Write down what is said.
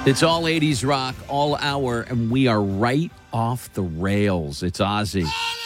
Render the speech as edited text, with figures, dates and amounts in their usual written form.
It's all 80s rock, all hour, and we are right off the rails. It's Ozzy.